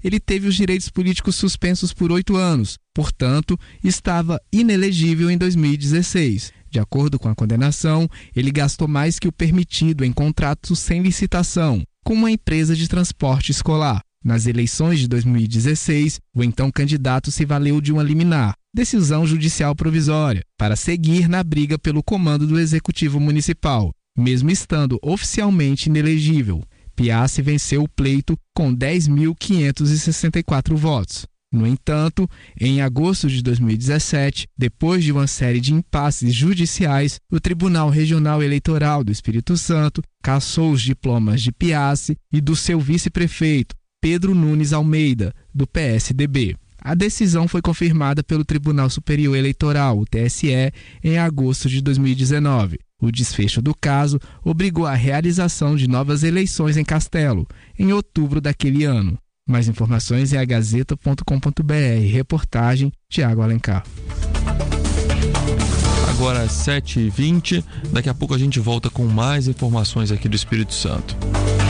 ele teve os direitos políticos suspensos por 8 anos, portanto, estava inelegível em 2016. De acordo com a condenação, ele gastou mais que o permitido em contratos sem licitação, com uma empresa de transporte escolar. Nas eleições de 2016, o então candidato se valeu de uma liminar, decisão judicial provisória, para seguir na briga pelo comando do Executivo Municipal, mesmo estando oficialmente inelegível. Piassi venceu o pleito com 10.564 votos. No entanto, em agosto de 2017, depois de uma série de impasses judiciais, o Tribunal Regional Eleitoral do Espírito Santo cassou os diplomas de Piassi e do seu vice-prefeito, Pedro Nunes Almeida, do PSDB. A decisão foi confirmada pelo Tribunal Superior Eleitoral, o TSE, em agosto de 2019. O desfecho do caso obrigou a realização de novas eleições em Castelo, em outubro daquele ano. Mais informações em agazeta.com.br. Reportagem Tiago Alencar. Agora 7h20, daqui a pouco a gente volta com mais informações aqui do Espírito Santo.